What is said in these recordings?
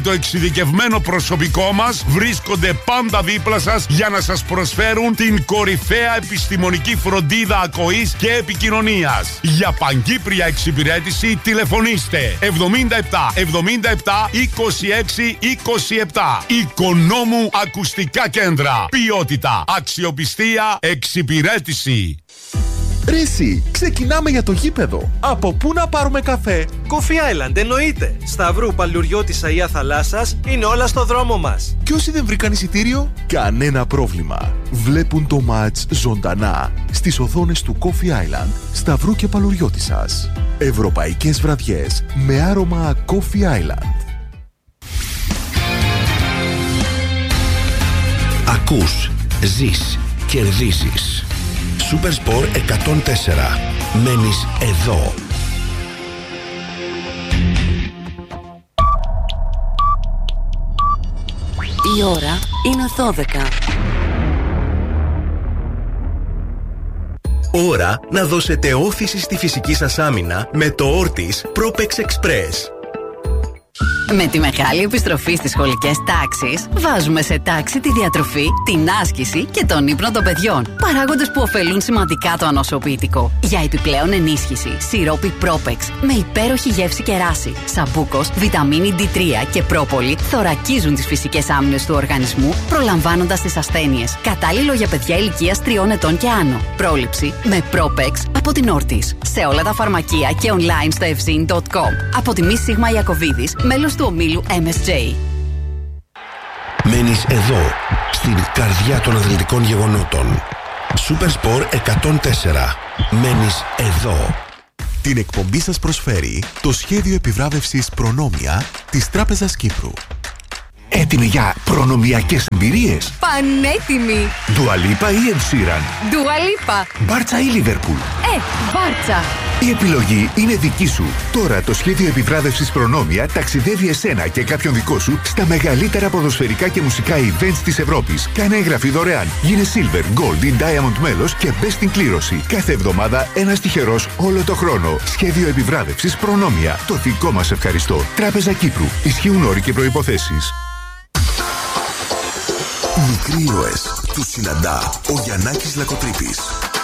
Το εξειδικευμένο προσωπικό μας βρίσκονται πάντα δίπλα σας για να σας προσφέρουν την κορυφαία επιστημονική φροντίδα ακοής και επικοινωνίας. Για παγκύπρια εξυπηρέτηση τηλεφωνήστε 77 77 26 27. Οικονόμου Ακουστικά Κέντρα. Ποιότητα, αξιοπιστία, εξυπηρέτηση. Ρε εσύ, ξεκινάμε για το γήπεδο. Από πού να πάρουμε καφέ? Coffee Island, εννοείται. Σταυρού, Παλαιουριώτησα ή Αθαλάσσας, είναι όλα στο δρόμο μας. Και όσοι δεν βρήκαν εισιτήριο, κανένα πρόβλημα. Βλέπουν το μάτς ζωντανά στις οθόνες του Coffee Island, Σταυρού και Παλαιουριώτισσας. Ευρωπαϊκές βραδιές με άρωμα Coffee Island. Ακούς, ζεις, κερδίζεις. Supersport 104. Μένεις εδώ. Η ώρα είναι 12. Ώρα να δώσετε όθηση στη φυσική σας άμυνα με το Ortis Propex Express. Με τη μεγάλη επιστροφή στις σχολικές τάξεις, βάζουμε σε τάξη τη διατροφή, την άσκηση και τον ύπνο των παιδιών. Παράγοντες που ωφελούν σημαντικά το ανοσοποιητικό. Για επιπλέον ενίσχυση, σιρόπι Propex με υπέροχη γεύση και ράση, σαμπούκος, βιταμίνη D3 και πρόπολη θωρακίζουν τις φυσικές άμυνες του οργανισμού, προλαμβάνοντας τις ασθένειες. Κατάλληλο για παιδιά ηλικίας 3 ετών και άνω. Πρόληψη με Propex από την Ortis. Σε όλα τα φαρμακεία και online στο evzin.com. Από τη Μη Σίγμα Ιακωβίδης, μέλος του ομίλου MSJ. Μένεις εδώ, στην καρδιά των αθλητικών γεγονότων. Supersport 104. Μένεις εδώ. Την εκπομπή σας προσφέρει το σχέδιο επιβράβευσης Προνόμια της Τράπεζας Κύπρου. Έτοιμοι για προνομιακές εμπειρίες? Πανέτοιμοι! Dua Lipa ή Ed Sheeran? Dua Lipa. Μπάρτσα ή Λίβερπουλ? Μπάρτσα. Η επιλογή είναι δική σου. Τώρα το σχέδιο επιβράβευσης Προνόμια ταξιδεύει εσένα και κάποιον δικό σου στα μεγαλύτερα ποδοσφαιρικά και μουσικά events της Ευρώπης. Κάνε εγγραφή δωρεάν. Γίνε Silver, Gold ή Diamond μέλος και μπες στην κλήρωση. Κάθε εβδομάδα ένας τυχερός όλο το χρόνο. Σχέδιο επιβράβευσης Προνόμια. Το δικό μας ευχαριστώ. Τράπεζα Κύπρου. Ισχύουν όροι και προϋποθέσεις. Μικροί ήρωες. Τους συναντά ο Γιαννάκης Λακοτρίπης.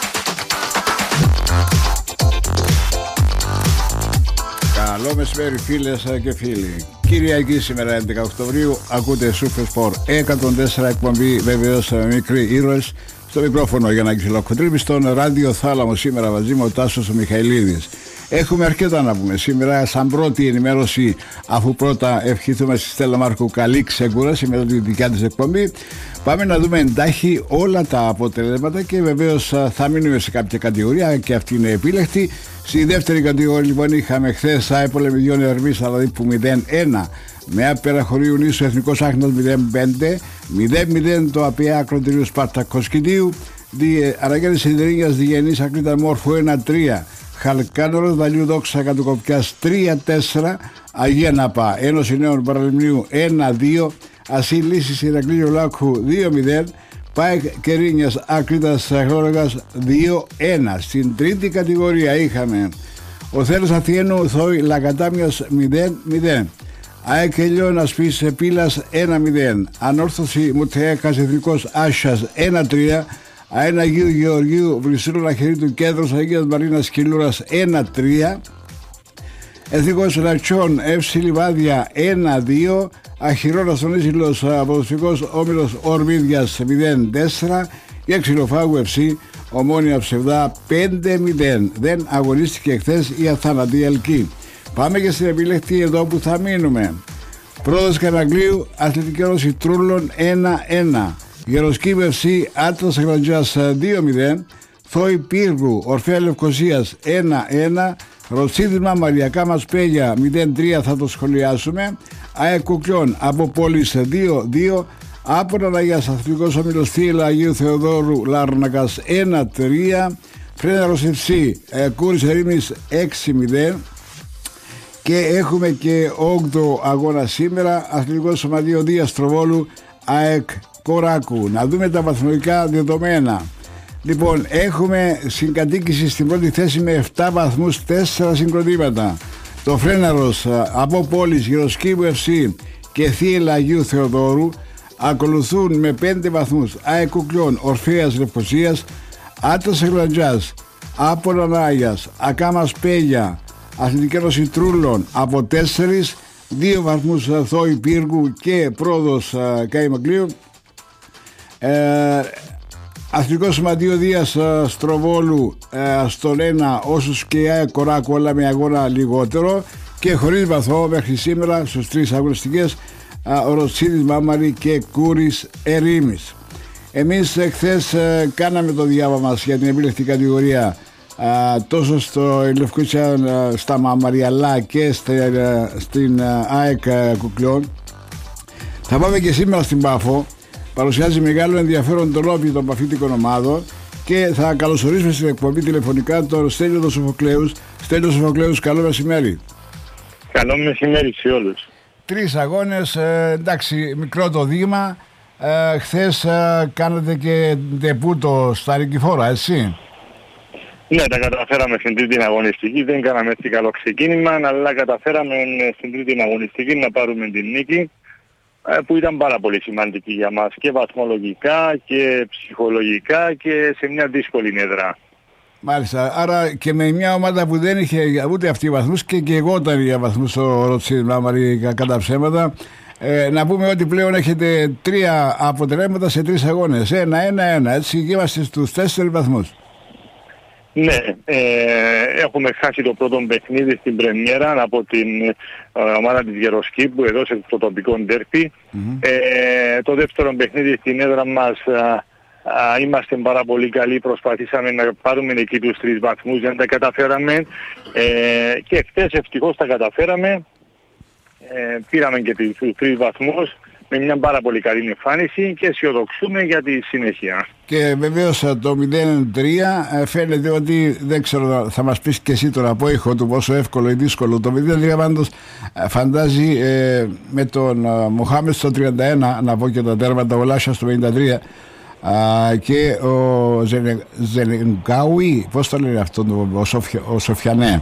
Καλό μεσημέρι φίλες και φίλοι. Κυριακή σήμερα 11 Οκτωβρίου. Ακούτε Supersport 104, εκπομπή βεβαίως Μικροί ήρωες. Στο μικρόφωνο για να Λακοτρίπης, στον ράδιο Θάλαμο σήμερα μαζί με ο Τάσος ο Μιχαηλίδης. Έχουμε αρκετά να πούμε σήμερα. Σαν πρώτη ενημέρωση, αφού πρώτα ευχηθούμε στη Στέλλα Μάρκου καλή ξεκούραση μετά τη δικιά της εκπομπή, πάμε να δούμε εντάχει όλα τα αποτελέσματα και βεβαίως θα μείνουμε σε κάποια κατηγορία και αυτή είναι επίλεκτη. Στη δεύτερη κατηγορία λοιπόν είχαμε χθες ΑΕ Πολεμιδιών Ερβής Αλαδίπου 0-1 με άπερα χωρίου Νήσου Εθνικός Άχνας 0-5, 0-0 το ΑΠΕΑ Ακροτηρίου Σπάρτα Κοσκητίου, Αναγέννης Ιδρύγιας Διγενής Ακρίτα Μόρφου 1-3, Χαλκάνορος Βαλιού Δόξα Κατοκοπιάς 3-4, Αγία Ναπά Ένωση Νέων Παραλιμνίου 1-2, Ασύ Λύσης Ηρακλείου Λάκχου 2-0, ΠΑΕΚ Κερίνιας Ακρίτας Χλώραγας 2-1. Στην τρίτη κατηγορία είχαμε ο Θέλος Αθιένου Θόη Λακατάμιας 0-0, ΑΕΚ Ελιώνας Πης Πύλας 1-0, Ανόρθωση Μουτεέκας Εθνικός Άσιας 1-3, ΑΕΝ Αγίου Γεωργίου Βρυσίλου Λαχερίτου Κέντρος Αγίας Μαρίνας Κιλούρας 1-3, Εθνικός Ρατσιών Εύση Λιβάδια 1-2, Αχυρώνας τον Ίσυλος Ποδοσφαιρικός Όμιλος Ορμίδιας 0-4 και Ξυλοφάγου FC Ομόνια Ψευδά 5-0. Δεν αγωνίστηκε χθες η αθάνατη Ελκή. Πάμε και στην επιλέχτη εδώ που θα μείνουμε. Πρόοδος Καραγλίου Αθλητική Ένωση Τρούλων 1-1, Γεροσκύβου FC Άτλας Αγραντζάς 2-0, Θόη Πύργου Ορφέα Λευκοσίας 1-1, Ροτσίδημα Μαριακά μας Πέλια 0-3 θα το σχολιάσουμε, ΑΕΚ Κουκλιών από Πόλης 2-2, Άπων Αγίας Αθλητικός Όμιλος Θύλα Αγίου Θεοδόρου Λάρνακας 1-3, Φρέναρος FC Κούρης Ερήμης 6-0 και έχουμε και 8ο αγώνα σήμερα, Αθλητικό Σωματείο Δίας Τροβόλου ΑΕΚ Κοράκου. Να δούμε τα βαθμολογικά δεδομένα. Λοιπόν, έχουμε συγκατοίκηση στην πρώτη θέση με 7 βαθμούς, 4 συγκροτήματα. Το Φρέναρος από Πόλης, Γεροσκύβου FC και Θύελλα Αγίου Θεοδόρου. Ακολουθούν με 5 βαθμούς ΑΕΚ Κουκλιών, Ορφέας Λευκοσίας, Άττας Εγλαντζάς, Άπολων Άγιας, Ακάμας Πέλια, Αθλητική Ένωση Τρούλων από 4, 2 βαθμούς Θόη Πύργου και Πρόδος Καϊμαγκλείου, Αθλητικό Σωματείο Δίας Στροβόλου στον 1, όσους και η ΑΕΚ Κοράκου, όλα με αγώνα λιγότερο, και χωρίς βαθμό μέχρι σήμερα στους 3 αγωνιστικές ο Ροτσίδης Μάμαρη και Κούρης Ερήμης. Εμείς χθες κάναμε το διάβα μας για την επιλεκτική κατηγορία τόσο στο Λευκοσία στα Μαμαριαλά και στην ΑΕΚ Κουκλιών. Θα πάμε και σήμερα στην Πάφο. Παρουσιάζει μεγάλο ενδιαφέρον το λόμπι των παφίτικων ομάδων και θα καλωσορίσουμε στην εκπομπή τηλεφωνικά τον Στέλιο τον Σοφοκλέους. Στέλιο Σοφοκλέους, καλό μεσημέρι. Καλό μεσημέρι σε όλους. 3 αγώνες, εντάξει, μικρό το δείγμα. Χθες κάνατε και ντεπούτο στα Ρικηφόρα, έτσι? Ναι, τα καταφέραμε στην τρίτη αγωνιστική. Δεν κάναμε έτσι καλό ξεκίνημα, αλλά καταφέραμε στην τρίτη αγωνιστική να πάρουμε την νίκη, που ήταν πάρα πολύ σημαντική για μας και βαθμολογικά και ψυχολογικά και σε μια δύσκολη έδρα. Μάλιστα, άρα και με μια ομάδα που δεν είχε ούτε αυτή βαθμούς και εγώ ήταν για βαθμούς στο Ροτσίδη Μάμαρη κατά ψέματα, να πούμε ότι πλέον έχετε 3 αποτελέσματα σε 3 αγώνες, 1-1-1, έτσι, και είμαστε στους 4 βαθμούς. Ναι, έχουμε χάσει το πρώτο παιχνίδι στην πρεμιέρα από την ομάδα της Γεροσκή που έδωσε το τοπικό ντέρπι. Το δεύτερο παιχνίδι στην έδρα μας είμαστε πάρα πολύ καλοί, προσπαθήσαμε να πάρουμε εκεί τους 3 βαθμούς, δεν τα καταφέραμε, και χθες ευτυχώς τα καταφέραμε, πήραμε και τους 3 βαθμούς με μια πάρα πολύ καλή εμφάνιση και αισιοδοξούμε για τη συνέχεια. Και βεβαίως το 0-3 φαίνεται ότι, δεν ξέρω, θα μας πεις και εσύ τον απόϊχο του πόσο εύκολο ή δύσκολο. Το 0-3 πάντως φαντάζει με τον Μοχάμετ στο 31, να πω και τα τέρματα, ο Λάσια στο 53, και ο Ζενεγκάουι, πώς το λένε αυτό, ο Σοφιανέ.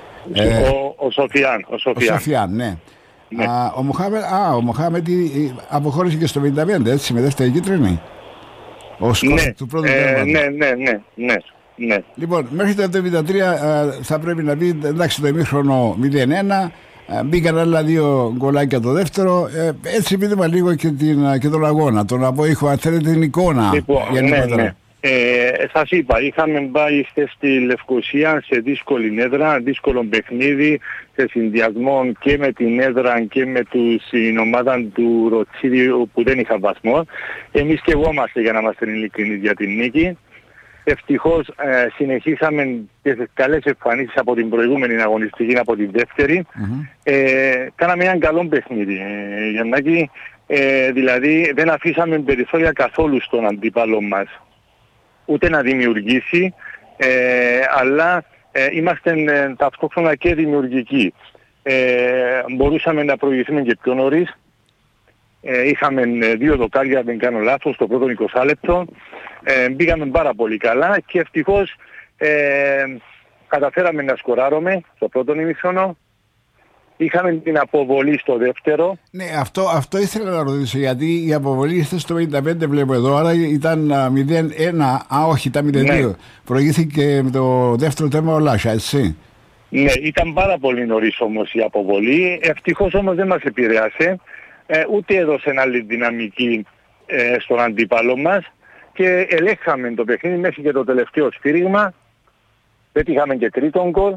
Ο Σοφιάν, ναι. Ναι. Ο Μοχάμετ αποχώρησε και στο 55, έτσι, με δεύτερη κίτρινη. Ο σκόρ του πρώτου τέρματος. Ναι. Λοιπόν, μέχρι το 73 θα πρέπει να πει, εντάξει, το ημίχρονο 0-1, μπήκαν άλλα 2 γκολάκια το δεύτερο, έτσι πείτε λίγο και τον αγώνα, τον απόϊχο, αν θέλετε την εικόνα. Λοιπόν, ναι. Σας είπα, είχαμε πάει στη Λευκοσία σε δύσκολη έδρα, δύσκολο παιχνίδι, σε συνδυασμό και με την έδρα και με την ομάδα του Ροτσίδη που δεν είχα βαθμό. Εμείς και εγώ είμαστε, για να είμαστε ειλικρινείς, για την νίκη. Ευτυχώς συνεχίσαμε τις καλές εμφανίσεις από την προηγούμενη αγωνιστική, από την δεύτερη. Κάναμε έναν καλό παιχνίδι, Γιαννάκη, δηλαδή δεν αφήσαμε περιθώρια καθόλου στον αντίπαλο μας ούτε να δημιουργήσει, αλλά είμαστε ταυτόχρονα και δημιουργικοί. Μπορούσαμε να προηγηθούμε και πιο νωρίς. Είχαμε 2 δοκάρια, δεν κάνω λάθος, στο πρώτο 20 λεπτό. Μπήκαμε πάρα πολύ καλά και ευτυχώς καταφέραμε να σκοράρουμε στο πρώτο ημίχρονο. Είχαμε την αποβολή στο δεύτερο. Ναι, αυτό ήθελα να ρωτήσω, γιατί η αποβολή είστε στο 55 βλέπω εδώ, άρα ήταν 0-1, όχι, ήταν 0-2. Ναι. Προηγήθηκε με το δεύτερο τέρμα ο Λάσια, έτσι. Ναι, ήταν πάρα πολύ νωρίς όμως η αποβολή. Ευτυχώς όμως δεν μας επηρέασε, ούτε έδωσε άλλη δυναμική στον αντίπαλο μας και ελέγχαμε το παιχνίδι μέχρι και το τελευταίο σφύριγμα. Πέτυχαμε και τρίτον γκολ.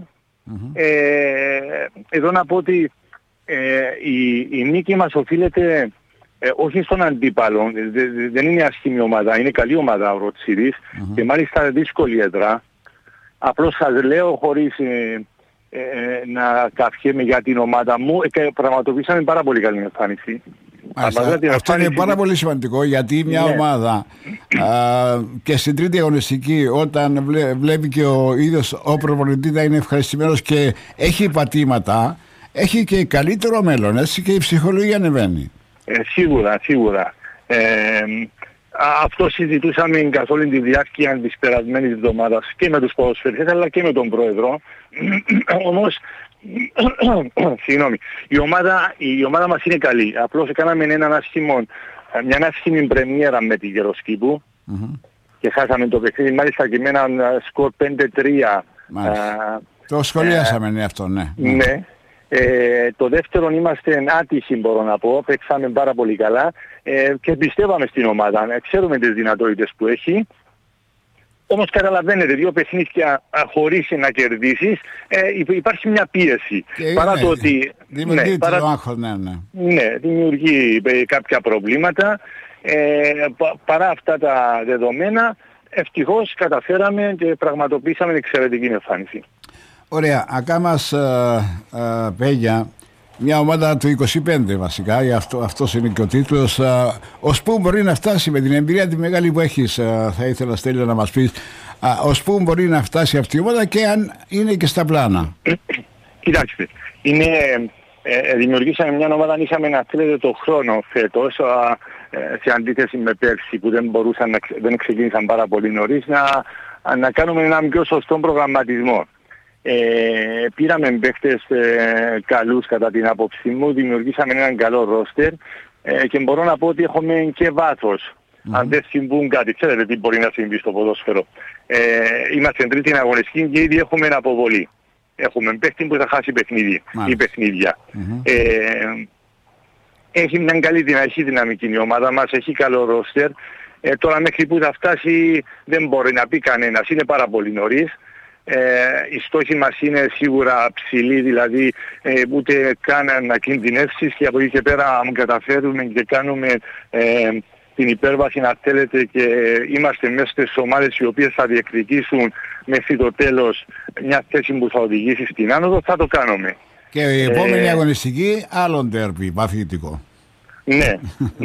Εδώ να πω ότι η νίκη μας οφείλεται όχι στον αντίπαλο, δεν είναι ασχήμη ομάδα, είναι καλή ομάδα ο Ροτσίδης και μάλιστα δύσκολη έδρα. Απλώς σας λέω χωρίς να καυχέμαι για την ομάδα μου, πραγματοποιήσαμε πάρα πολύ καλή εμφάνιση. Αυτό είναι πάρα πολύ σημαντικό, γιατί μια ομάδα και στην τρίτη αγωνιστική, όταν βλέπει και ο ίδιος ο προπονητής να είναι ευχαριστημένος και έχει πατήματα, έχει και καλύτερο μέλλον, έτσι, και η ψυχολογία ανεβαίνει. Σίγουρα. Αυτό συζητούσαμε καθ' όλη τη διάρκεια της περασμένης εβδομάδας και με τους ποδοσφαιριστές αλλά και με τον πρόεδρο. Όμως Συγγνώμη. Η ομάδα μας είναι καλή. Απλώς κάναμε μια άσχημη πρεμιέρα με τη Γεροσκήπου και χάσαμε το παιχνίδι. Μάλιστα και με ένα σκορ 5-3. Το σχολιάσαμε αυτό, ναι. Ναι. Το δεύτερο είμαστε άτυχοι, μπορώ να πω. Παίξαμε πάρα πολύ καλά και πιστεύαμε στην ομάδα. Ξέρουμε τις δυνατότητες που έχει. Όμως καταλαβαίνετε, 2 παιχνίδια χωρίς να κερδίσεις, υπάρχει μια πίεση. Παρά το ότι... Δημιουργεί το άγχος, ναι, δημιουργεί κάποια προβλήματα. Παρά αυτά τα δεδομένα, ευτυχώς καταφέραμε και πραγματοποιήσαμε εξαιρετική εμφάνιση. Ωραία, Ακάμας Πέγια, μια ομάδα του 25 βασικά, αυτός είναι και ο τίτλος. Ως πού μπορεί να φτάσει με την εμπειρία τη μεγάλη που έχεις, θα ήθελα Στέλιο να μας πεις, ως πού μπορεί να φτάσει αυτή η ομάδα και αν είναι και στα πλάνα. Κοιτάξτε, δημιουργήσαμε μια ομάδα, είχαμε να θέλετε το χρόνο φέτος, σε αντίθεση με πέρσι που δεν ξεκίνησαν πάρα πολύ νωρίς, να κάνουμε ένα πιο σωστό προγραμματισμό. Πήραμε παίχτες καλούς κατά την άποψή μου, δημιουργήσαμε έναν καλό ρόστερ και μπορώ να πω ότι έχουμε και βάθος. Αν δεν συμβούν κάτι, ξέρετε τι μπορεί να συμβεί στο ποδόσφαιρο. Είμαστε τρίτη αγωνιστική και ήδη έχουμε αποβολή. Έχουμε παίχτη που θα χάσει παιχνίδια. Έχει μια καλή δυναμική η ομάδα μας, έχει καλό ρόστερ. Τώρα μέχρι που θα φτάσει δεν μπορεί να πει κανένας, είναι πάρα πολύ νωρίς. Οι στόχοι μας είναι σίγουρα ψηλοί, δηλαδή ούτε καν να κινδυνεύσεις και από εκεί και πέρα αν καταφέρουμε και κάνουμε την υπέρβαση να θέλετε και είμαστε μέσα στις ομάδες οι οποίες θα διεκδικήσουν μέχρι το τέλος μια θέση που θα οδηγήσει στην άνοδο, θα το κάνουμε. Και η επόμενη αγωνιστική άλλο ντέρμπι, παθητικό. Ναι.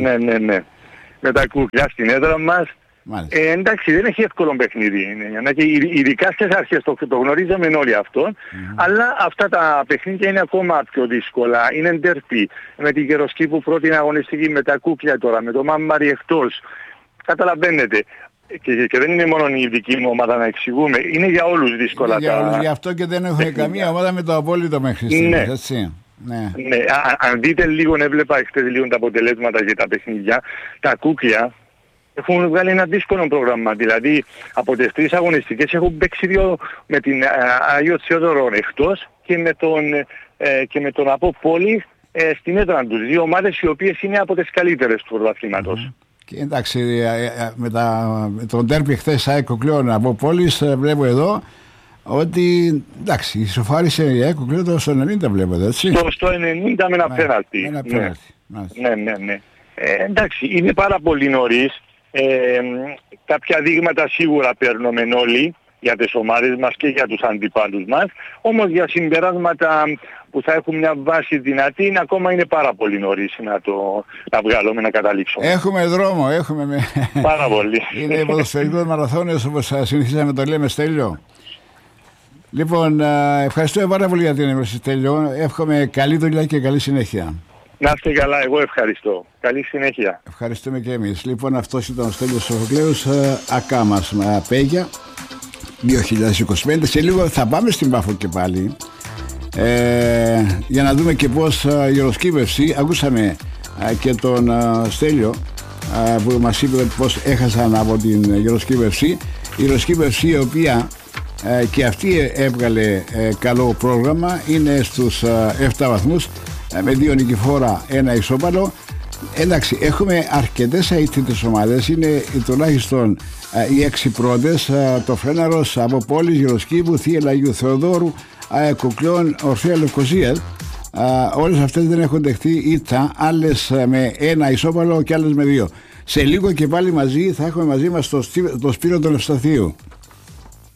Με τα κούκλια στην έδρα μας. Εντάξει, δεν έχει εύκολο παιχνίδι. Ειδικά στις αρχές το γνωρίζαμε όλοι αυτό. Αλλά αυτά τα παιχνίδια είναι ακόμα πιο δύσκολα. Είναι ντέρπι. Με την Γεροσκήπου πρώτη αγωνιστική, με τα κούκλια τώρα, με το Μάμμαρι εκτός. Καταλαβαίνετε. Και δεν είναι μόνο η δική μου ομάδα να εξηγούμε. Είναι για όλους δύσκολα. Για όλους, γι' αυτό και δεν έχουμε καμία ομάδα με το απόλυτο μέχρι στιγμής. Έτσι. Ναι. Αν δείτε λίγο, έβλεπα χτες λίγο τα αποτελέσματα για τα παιχνίδια. Τα κούκλια έχουν βγάλει ένα δύσκολο πρόγραμμα. Δηλαδή από τις 3 αγωνιστικές έχουν παίξει 2 με την Άγιο Θεόδωρο εκτός και με τον Απόπολη στην έδρα τους. 2 ομάδες οι οποίες είναι από τις καλύτερες του πρωταθλήματος. Και εντάξει, με τον ντέρμπι χθες ΑΕΚ Κοκλέων Απόπολης βλέπω εδώ ότι εντάξει, ισοφάρισε η ΑΕΚ Κοκλέων στο 90 βλέπετε, έτσι. Στο 90 με ένα πέναλτι. Ναι. Εντάξει, είναι πάρα πολύ νωρίς. Κάποια δείγματα σίγουρα παίρνουμε όλοι για τις ομάδες μας και για τους αντιπάλους μας, όμως για συμπεράσματα που θα έχουν μια βάση δυνατή ακόμα είναι πάρα πολύ νωρίς να βγάλουμε, να καταλήξουμε. Έχουμε δρόμο, πάρα πολύ. Είναι ποδοσφαιρικός μαραθώνιος όπως συνηθίσαμε το λέμε, Στέλιο. Λοιπόν, ευχαριστώ πάρα πολύ για την ενημέρωση, Στέλιο. Εύχομαι καλή δουλειά και καλή συνέχεια. Να είστε καλά, εγώ ευχαριστώ. Καλή συνέχεια. Ευχαριστούμε και εμείς. Λοιπόν, αυτός ήταν ο Στέλιος Σοφοκλέους, Ακάμας Πέγια 2025. Σε λίγο θα πάμε στην Πάφο και πάλι για να δούμε και πώς η Γεροσκήπευση. Ακούσαμε και τον Στέλιο που μας είπε πώς έχασαν από την Γεροσκήπευση. Η Γεροσκήπευση η οποία και αυτή έβγαλε καλό πρόγραμμα, είναι στους 7 βαθμούς με 2 νικηφόρα, 1 ισόπαλο. Εντάξει, έχουμε αρκετές αίτητες ομάδες, είναι τουλάχιστον οι 6 πρώτες, το Φρέναρος, Αποπόλης, Γεροσκήπου, Θεία Αγίου Θεοδόρου, Κουκλών, Ορφέα Λευκοσίας. Όλες αυτές δεν έχουν δεχτεί ήττα, άλλες με 1 ισόπαλο και άλλες με 2. Σε λίγο και πάλι μαζί θα έχουμε μαζί μας το Σπύρο τον Ευσταθίου.